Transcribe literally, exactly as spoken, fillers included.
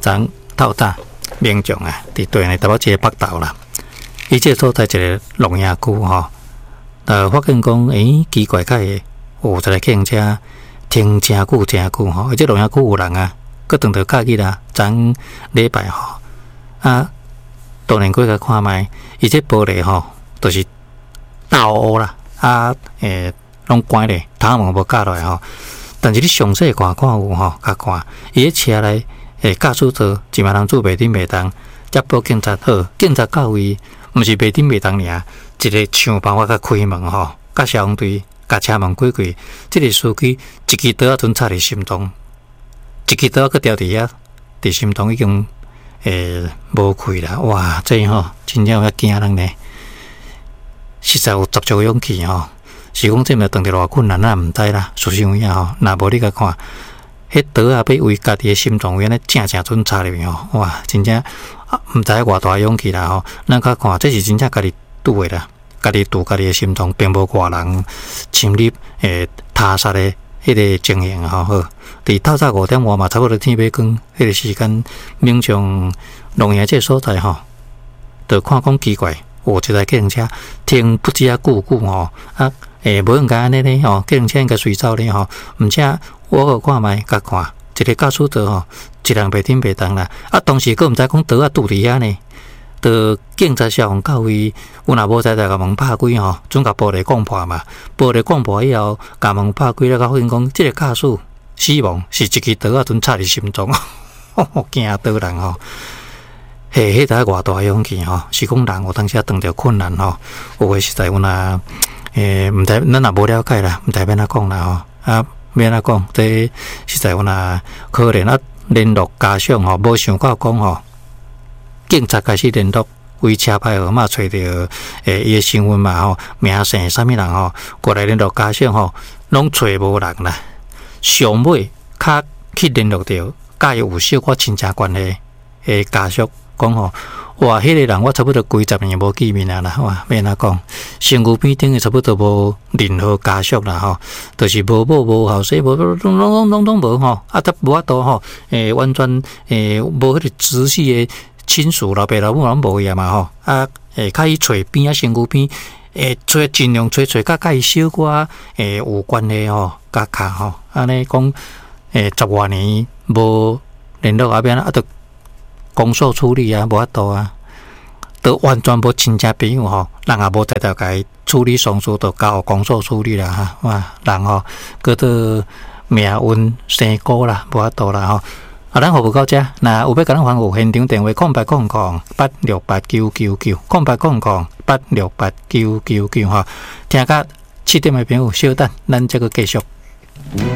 昨透早民众啊，伫对内台北一个北投啦，伊这所在一个龙岩区吼，呃，发现讲，诶，奇怪，较会有一个警车停真久真久吼，而且龙岩区有人啊，佮当着假日啦，昨礼拜吼啊，当然过来看卖，伊这玻璃吼，都、就是倒乌啦，啊，诶，拢关咧，头毛无夹落来吼。但是你详细看看有吼，甲看，伊个车内诶驾驶座一万人做袂顶袂当，才报警察好，警察到位，毋是袂顶袂当尔，一个想办法甲开门吼，甲消防队甲车门开开，即、這个司机一支刀啊，准插伫心脏，一支刀啊，佮掉伫遐，伫心脏已经诶无开啦，哇！这吼真正有遐惊人呢，实在有十足勇气吼。是讲这么当着偌困难，咱毋知啦。事实上吼，若无你甲看，迄刀啊，要为家己的心脏位安尼正正准插入去吼，哇！真正毋知偌大勇气啦吼。咱甲看，这是真正家己拄的啦，家己拄家己的心脏，并无外人侵入诶他杀的迄个情形吼。好，伫透早五点外嘛，差不多天要光，迄个时间，民众龙岩这所在吼，就看讲奇怪，有一台计程车停不知啊久久吼啊。诶，无应该安尼咧吼，计程车应该随走咧吼。毋且我有看卖，甲看一个驾驶座吼，一人袂顶袂当啦。啊，当时佫毋知讲刀啊拄伫遐呢，就警察消防到位，有若无在在甲门拍开吼，准甲玻璃讲破嘛。玻璃讲破以后，甲门拍开了，甲发现讲，即个驾驶死亡是一支刀啊，准插伫心脏，惊倒人吼。嘿，迄台偌大勇气吼，是讲人有当时当着困难吼，有诶实在有若。诶，毋知咱也无了解啦，毋知要哪讲啦吼，啊，要哪讲？这实在有若可怜啊，联络家属吼，无想到讲吼，警察开始联络为车牌号码找着诶伊诶身份嘛吼，名姓啥物人吼，过来联络家属吼，拢找无人啦。上尾较去联络着甲伊有小可亲戚关系诶家属，讲吼。哇！迄、那个人我差不多几十年无见面啊啦，哇！要哪讲？身躯边顶诶差不多无任何家属啦吼，就是无母无后生，无拢拢拢拢无吼，啊，得无法度吼，诶，完全诶无迄个直系诶亲属老爸老母拢无呀嘛吼，啊，诶，较伊找边啊身躯边，诶，找尽量找找甲甲伊小可诶有关系吼，甲卡吼，安尼讲诶十外年无联络啊边啊，得。公诉处理啊，无法度啊，都完全无亲戚朋友吼，人也无在条甲伊处理丧事，都交公诉处理啦哈，哇，人吼，搁到命运生果啦，无法度啦吼。啊，咱服务到遮，那有要甲咱服务现场电话空八空空八六八九九九，空八空空八六八九九九吼，听甲七点的朋友稍等，咱再个继续。